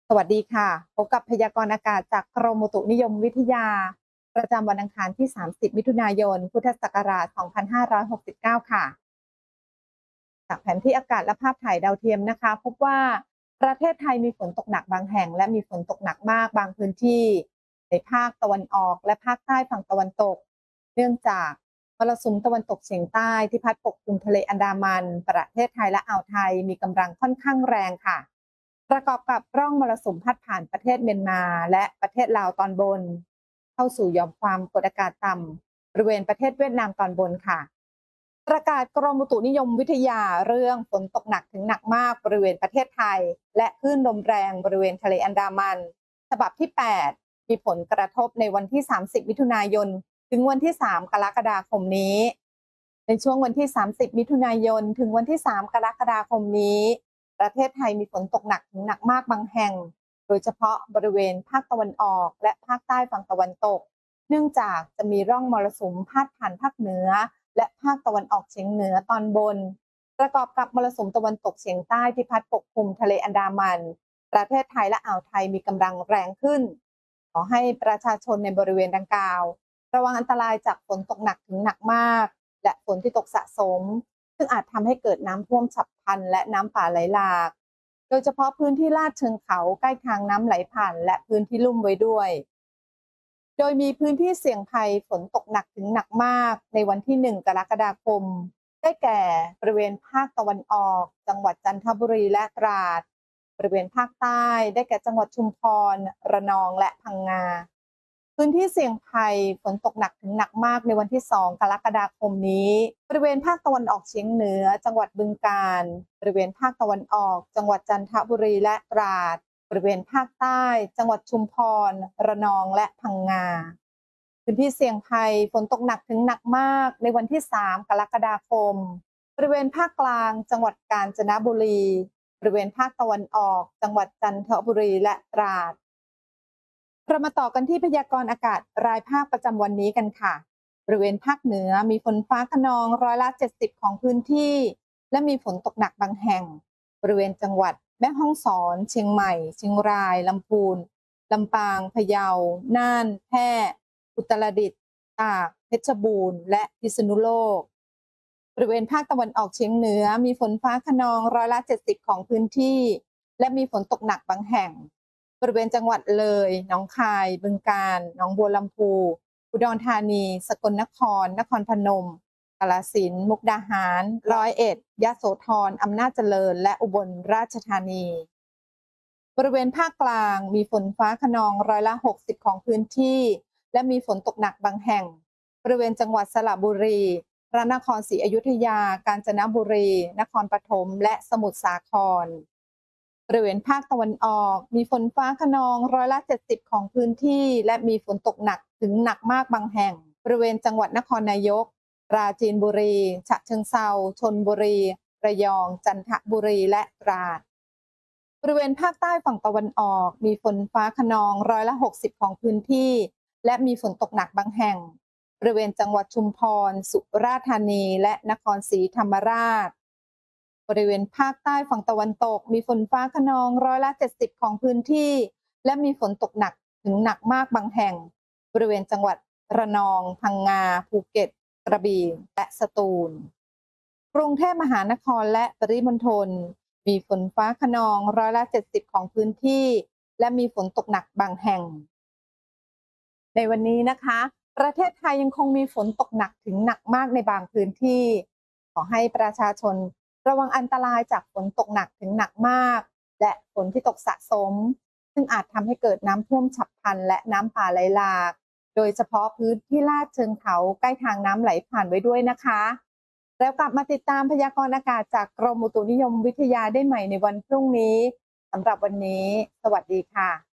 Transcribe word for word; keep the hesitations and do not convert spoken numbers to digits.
สวัสดีค่ะพบกับพยากรณ์อากาศจากกรมอุตุนิยมวิทยาประจำวันอังคารที่ สามสิบ มิถุนายน พุทธศักราช สองพันห้าร้อยหกสิบเก้า ค่ะจากแผนที่อากาศและภาพถ่ายดาวเทียมนะคะพบว่าประเทศไทยมีฝนตกหนักบางแห่งและมีฝนตกหนักมากบางพื้นที่ในภาคตะวันออกและภาคใต้ฝั่งตะวันตกเนื่องจากมรสุมตะวันตกเฉียงใต้ที่พัดปกคลุมทะเลอันดามันประเทศไทยและอ่าวไทยมีกำลังค่อนข้างแรงค่ะ ประกอบกับร่องมรสุมพัดผ่านประเทศเมียนมาและประเทศลาวตอนบนเข้าสู่หย่อมความกดอากาศต่ำบริเวณประเทศเวียดนามตอนบนค่ะประกาศกรมอุตุนิยมวิทยาเรื่องฝนตกหนักถึงหนักมากบริเวณประเทศไทยและคลื่นลมแรงบริเวณทะเลอันดามันฉบับที่แปดมีผลกระทบในวันที่สามสิบมิถุนายนถึงวันที่สามกรกฎาคมนี้ในช่วงวันที่สามสิบมิถุนายนถึงวันที่สามกรกฎาคมนี้ประเทศไทยมีฝนตกหนักถึงหนักมากบางแห่งโดยเฉพาะบริเวณภาคตะวันออกและภาคใต้ฝั่งตะวันตกเนื่องจากจะมีร่องมรสุมพาดผ่านภาคเหนือและภาคตะวันออกเฉียงเหนือตอนบนประกอบกับมรสุมตะวันตกเฉียงใต้ที่พัดปกคลุมทะเลอันดามันประเทศไทยและอ่าวไทยมีกำลังแรงขึ้นขอให้ประชาชนในบริเวณดังกล่าวระวังอันตรายจากฝนตกหนักถึงหนักมากและฝนที่ตกสะสมซึ่งอาจทำให้เกิดน้ำท่วมฉับพลันและน้ำป่าไหลหลากโดยเฉพาะพื้นที่ลาดเชิงเขาใกล้ทางน้ำไหลผ่านและพื้นที่ลุ่มไว้ด้วยโดยมีพื้นที่เสี่ยงภัยฝนตกหนักถึงหนักมากในวันที่หนึ่งกรกฎาคมได้แก่บริเวณภาคตะวันออกจังหวัดจันทบุรีและตราดบริเวณภาคใต้ได้แก่จังหวัดชุมพรระนองและพังงาพื้นที่เสี่ยงภัยฝนตกหนักถึงหนักมากในวันที่สองกรกฎาคมนี้บริเวณภาคตะวันออกเฉียงเหนือจังหวัดบึงกาฬบริเวณภาคตะวันออกจังหวัดจันทบุรีและตราดบริเวณภาคใต้จังหวัดชุมพรระนองและพังงาพื้นที่เสี่ยงภัยฝนตกหนักถึงหนักมากในวันที่สามกรกฎาคมบริเวณภาคกลางจังหวัดกาญจนบุรีบริเวณภาคตะวันออกจังหวัดจันทบุรีและตราดเรามาต่อกันที่พยากรณ์อากาศรายภาคประจำวันนี้กันค่ะบริเวณภาคเหนือมีฝนฟ้าคะนองร้อยละเจ็ดสิบของพื้นที่และมีฝนตกหนักบางแห่งบริเวณจังหวัดแม่ฮ่องสอนเชียงใหม่เชียงรายลำพูนลำปางพะเยาน่านแพร่อุตรดิตถ์ตากเพชรบูรณ์และพิษณุโลกบริเวณภาคตะวันออกเฉียงเหนือมีฝนฟ้าคะนองร้อยละเจ็ดสิบของพื้นที่และมีฝนตกหนักบางแห่งบริเวณจังหวัดเลยหนองคายบึงกาฬหนองบัวลำพูอุดรธานีสกลนครนครพนมกาฬสินธุ์มุกดาหารร้อยเอ็ดยโสธรอำนาจเจริญและอุบลราชธานีบริเวณภาคกลางมีฝนฟ้าคะนองร้อยละหกสิบของพื้นที่และมีฝนตกหนักบางแห่งบริเวณจังหวัดสระบุรีพระนครศรีอยุธยากาญจนบุรีนครปฐมและสมุทรสาครบริเวณภาคตะวันออกมีฝนฟ้าคะนองร้อยละเจ็ดสิบของพื้นที่และมีฝนตกหนักถึงหนักมากบางแห่งบริเวณจังหวัดนครนายกปราจีนบุรีฉะเชิงเทราชลบุรีระยองจันทบุรีและตราดบริเวณภาคใต้ฝั่งตะวันออกมีฝนฟ้าคะนองร้อยละหกสิบของพื้นที่และมีฝนตกหนักบางแห่งบริเวณจังหวัดชุมพรสุราษฎร์ธานีและนครศรีธรรมราชบริเวณภาคใต้ฝั่งตะวันตกมีฝนฟ้าคะนองร้อยละเจ็ดสิบของพื้นที่และมีฝนตกหนักถึงหนักมากบางแห่งบริเวณจังหวัดระนองพังงาภูเก็ตกระบี่และสตูลกรุงเทพมหานครและปริมณฑลมีฝนฟ้าคะนองร้อยละเจ็ดสิบของพื้นที่และมีฝนตกหนักบางแห่งในวันนี้นะคะประเทศไทยยังคงมีฝนตกหนักถึงหนักมากในบางพื้นที่ขอให้ประชาชนระวังอันตรายจากฝนตกหนักถึงหนักมากและฝนที่ตกสะสมซึ่งอาจทำให้เกิดน้ำท่วมฉับพลันและน้ำป่าไหลหลากโดยเฉพาะพื้นที่ลาดเชิงเขาใกล้ทางน้ำไหลผ่านไว้ด้วยนะคะแล้วกลับมาติดตามพยากรณ์อากาศจากกรมอุตุนิยมวิทยาได้ใหม่ในวันพรุ่งนี้สำหรับวันนี้สวัสดีค่ะ